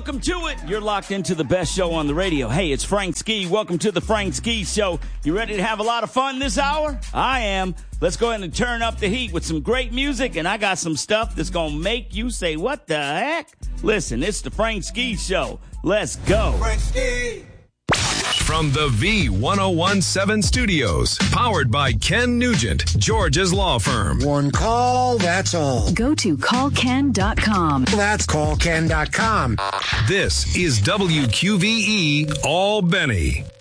welcome to it. You're locked into the best show on the radio. Hey, it's Frank Ski. Welcome to the Frank Ski Show. You ready to have a lot of fun this hour? I am. Let's go ahead and turn up the heat with some great music, and I got some stuff that's going to make you say, what the heck? Listen, it's the Frank Ski Show. Let's go. Frank Ski. From the V1017 studios, powered by Ken Nugent, George's law firm. One call, that's all. Go to callken.com. That's callken.com. This is WQVE Albany.